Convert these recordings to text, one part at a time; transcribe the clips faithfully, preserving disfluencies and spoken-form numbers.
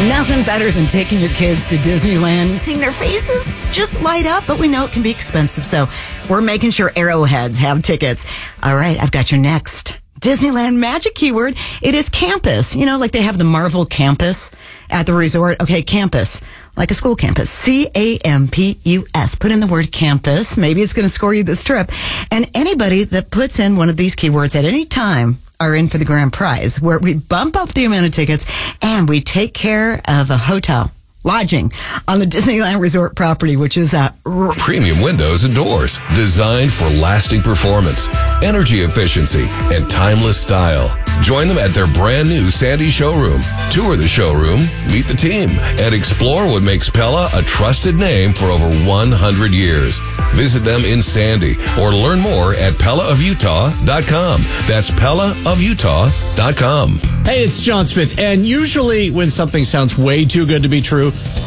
Nothing better than taking your kids to Disneyland and seeing their faces just light up, but we know it can be expensive, so we're making sure Arrowheads have tickets. All right, I've got your next Disneyland magic keyword. It is campus. You know, like they have the Marvel campus at the resort. Okay, campus, like a school campus. C A M P U S. Put in the word campus. Maybe it's going to score you this trip. And anybody that puts in one of these keywords at any time are in for the grand prize, where we bump up the amount of tickets and we take care of a hotel, lodging on the Disneyland Resort property, which is a r- premium windows and doors designed for lasting performance, energy efficiency, and timeless style. Join them at their brand new Sandy showroom. Tour the showroom, meet the team, and explore what makes Pella a trusted name for over one hundred years. Visit them in Sandy or learn more at pella of utah dot com. That's pella of utah dot com. Hey, it's John Smith, and usually when something sounds way too good to be true,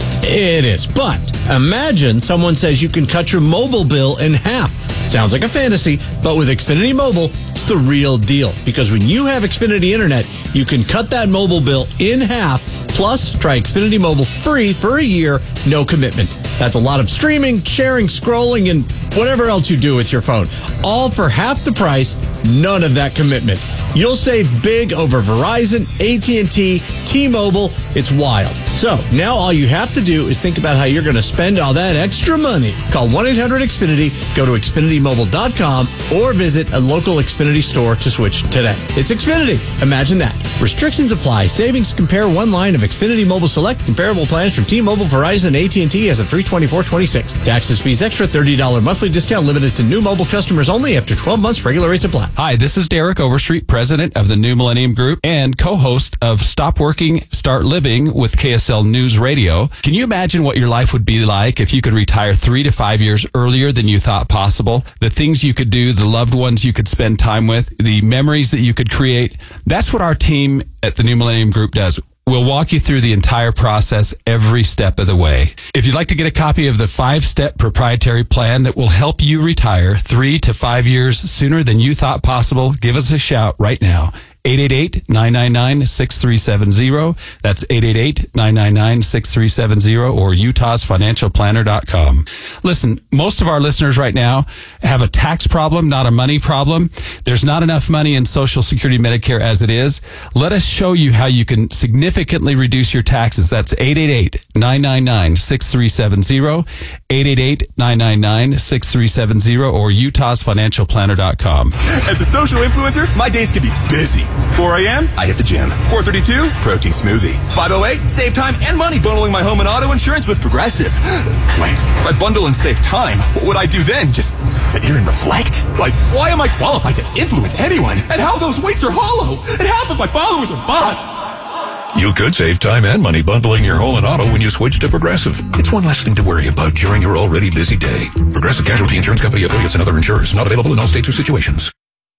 it is. But imagine someone says you can cut your mobile bill in half. Sounds like a fantasy, but with Xfinity Mobile, it's the real deal. Because when you have Xfinity Internet, you can cut that mobile bill in half. Plus, try Xfinity Mobile free for a year, no commitment. That's a lot of streaming, sharing, scrolling, and whatever else you do with your phone. All for half the price, none of that commitment. You'll save big over Verizon, A T and T, T-Mobile. It's wild. So now all you have to do is think about how you're going to spend all that extra money. Call one eight hundred X Finity, go to Xfinity Mobile dot com, or visit a local Xfinity store to switch today. It's Xfinity. Imagine that. Restrictions apply. Savings compare one line of Xfinity Mobile Select. Comparable plans from T-Mobile, Verizon, A T and T as of three twenty-four twenty-six. Taxes, fees extra, thirty dollars monthly discount limited to new mobile customers only after twelve months. Regular rates apply. Hi, this is Derek Overstreet, president of the New Millennium Group and co-host of Stop Working, Start Living with K S L News Radio. Can you imagine what your life would be like if you could retire three to five years earlier than you thought possible? The things you could do, the loved ones you could spend time with, the memories that you could create. That's what our team at the New Millennium Group does. We'll walk you through the entire process every step of the way. If you'd like to get a copy of the five-step proprietary plan that will help you retire three to five years sooner than you thought possible, give us a shout right now. eight eight eight, nine nine nine, six three seven zero. That's eight eight eight, nine nine nine, six three seven zero or utahs financial planner dot com. Listen, most of our listeners right now have a tax problem, not a money problem. There's not enough money in Social Security Medicare as it is. Let us show you how you can significantly reduce your taxes. That's eight eight eight, nine nine nine, six three seven zero, eight eight eight, nine nine nine, six three seven zero or utahs financial planner dot com. As a social influencer, my days can be busy. four a.m., I hit the gym. four thirty-two, protein smoothie. five oh eight, save time and money bundling my home and auto insurance with Progressive. Wait, if I bundle and save time, what would I do then? Just sit here and reflect? Like, why am I qualified to influence anyone? And how those weights are hollow? And half of my followers are bots. You could save time and money bundling your home and auto when you switch to Progressive. It's one less thing to worry about during your already busy day. Progressive Casualty Insurance Company affiliates and other insurers. Not available in all states or situations.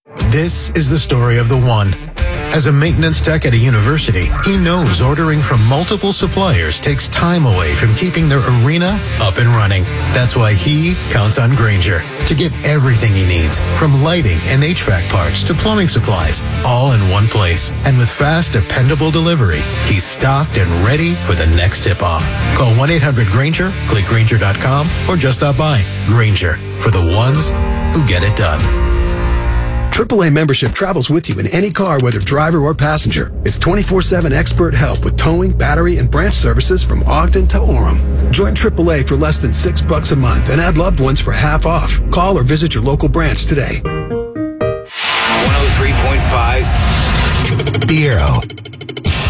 This is the story of the one. As a maintenance tech at a university, he knows ordering from multiple suppliers takes time away from keeping their arena up and running. That's why he counts on Grainger to get everything he needs, from lighting and H V A C parts to plumbing supplies, all in one place. And with fast, dependable delivery, he's stocked and ready for the next tip-off. Call one eight hundred Grainger, click Grainger dot com, or just stop by. Grainger, for the ones who get it done. triple A membership travels with you in any car, whether driver or passenger. It's twenty-four seven expert help with towing, battery, and branch services from Ogden to Orem. Join triple A for less than six bucks a month and add loved ones for half off. Call or visit your local branch today.